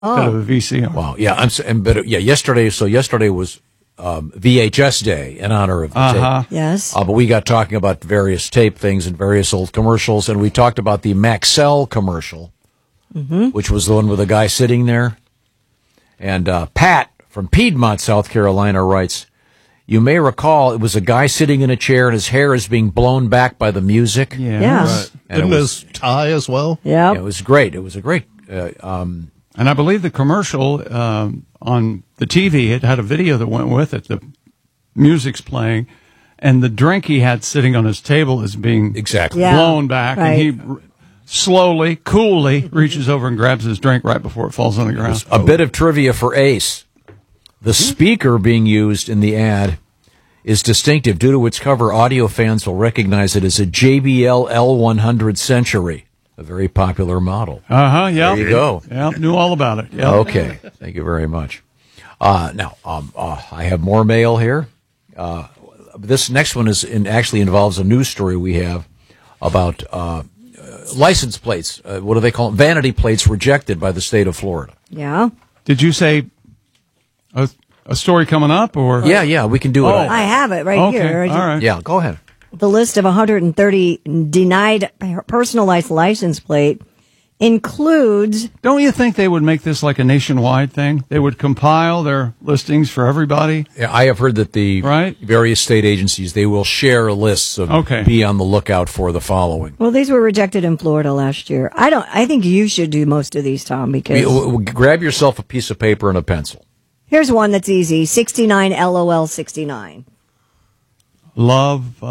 instead of a VCR. Wow. Yeah. Yesterday was VHS Day in honor of the tape. Yes. But we got talking about various tape things and various old commercials, and we talked about the Maxell commercial, which was the one with the guy sitting there. And Pat from Piedmont, South Carolina writes, you may recall it was a guy sitting in a chair and his hair is being blown back by the music. Yeah. Right. And And his tie as well. Yep. it was great. It was a great... And I believe the commercial on the TV, it had a video that went with it. The music's playing, and the drink he had sitting on his table is being exactly. Yeah. blown back, Right. and he slowly, coolly reaches over and grabs his drink right before it falls on the ground. A bit of trivia for Ace. The speaker being used in the ad is distinctive. Due to its cover, audio fans will recognize it as a JBL L100 Century, a very popular model. Yeah. There you go. Yeah, knew all about it. Yeah. Okay, thank you very much. Now, I have more mail here. This next one actually involves a news story we have about license plates. What do they call them? Vanity plates rejected by the state of Florida. Yeah. Did you say a story coming up, or? Yeah, we can do it. I have it right here. All right. Yeah, go ahead. The list of 130 denied personalized license plate includes... Don't you think they would make this like a nationwide thing? They would compile their listings for everybody? Yeah, I have heard that the Right. various state agencies, they will share lists of be on the lookout for the following. Well, these were rejected in Florida last year. I think you should do most of these, Tom, because... Grab yourself a piece of paper and a pencil. Here's one that's easy. 69 LOL 69. Love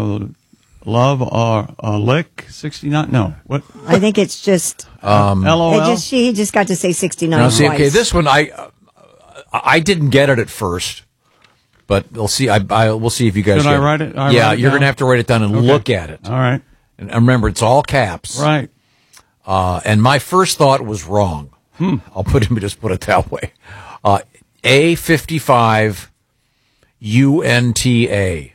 or lick 69? No. What? I think it's just... LOL? He just got to say 69 Now, see, twice. okay, this one, I didn't get it at first, but we'll see. We'll see if you guys Should get I write it? Yeah, you're going to have to write it down and look at it. All right. And remember, it's all caps. Right. And my first thought was wrong. Just put it that way. A55 UNTA.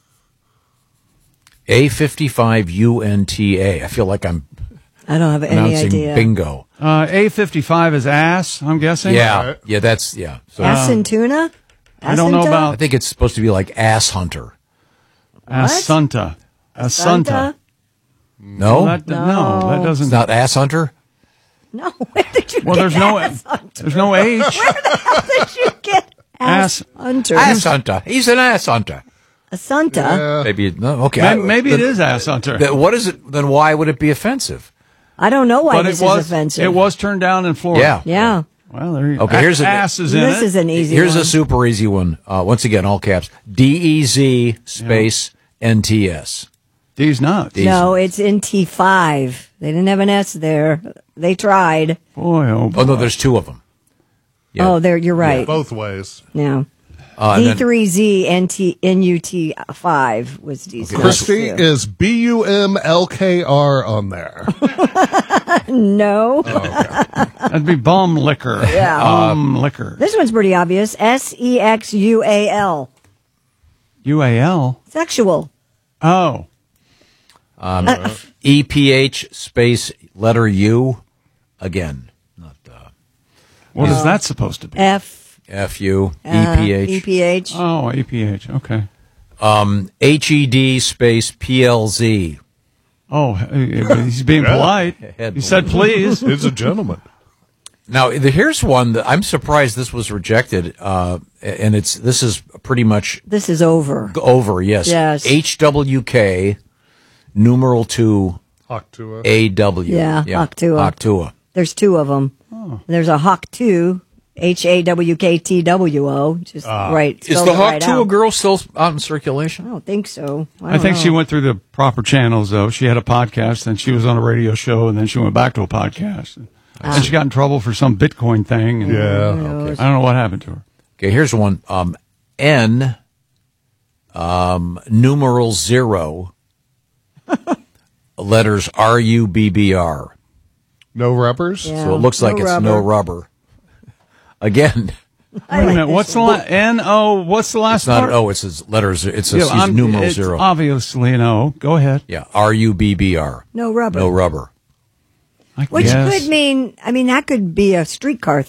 A55 UNTA. I feel like I'm I don't have any announcing idea. bingo. A55 is ass, I'm guessing? Yeah, that's, yeah. So, Ass and tuna? I don't know Asinta? I about think it's supposed to be like ass hunter. Asunta. Asunta. No? No, that doesn't. It's not ass hunter? No, where did you Well, get there's no ass hunter? there's no H. Where the hell did you get ass Ass- hunter? Ass hunter. He's an ass hunter. Assunta? Maybe, no, okay. Maybe it is ass hunter. What is it? Then why would it be offensive? I don't know why But this it was is offensive. it was turned down in Florida. Yeah. Yeah. Well, there you go. Okay, here's ass is in This it. is an easy Here's one. a super easy one. Once again, all caps. DEZ space NTS. D's nuts. No, it's in T5. They didn't have an S there. They tried. Boy, oh boy. Oh, no, there's two of them. Yeah. Oh, there, you're right. Both ways. Yeah. And then- D3Z NUT5 was decent. Christy, is BUMLKR on there? No. That'd be bum liquor. Yeah. Bum liquor. This one's pretty obvious. SEXUAL. UAL. Sexual. Oh. EPH space letter U. Again, not What is that supposed to be? FU. EPH. EPH. Oh, APH. Okay. HED space PLZ. Oh, he's being polite. He said, please. He's a gentleman. Now, here's one that I'm surprised this was rejected, and this is pretty much This is over. over, yes. Yes. HWK, numeral 2, Hawktua. AW. Yeah, Hawktua. Hawktua. There's two of them. There's a Hawk 2, HAWKTWO. Just right. Is spelled the it right Hawktua out. girl still out in I circulation? don't think so. I think she went through the proper channels, though. She had a podcast, then she was on a radio show, and then she went back to a podcast. And she got in trouble for some Bitcoin thing. And Yeah. I don't know what happened to her. Okay, here's one. N, numeral 0, letters RUBBR. No rubbers? Yeah. So it looks like No it's no rubber. Again, Wait a minute. What's the N-O? What's the last it's not part? an O, it says letters, it's Yeah, numeral it's 0. obviously an O. Go ahead. Yeah, RUBBR. No rubber. No rubber. I Which guess. could mean, I mean, that could be a streetcar